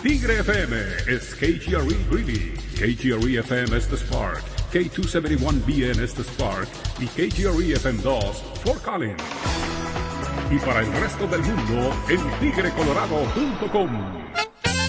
Tigre FM es KGRE Greeley, KGRE FM es The Spark, K271BN es The Spark y KGRE FM 2 Fort Collins. Y para el resto del mundo en tigrecolorado.com.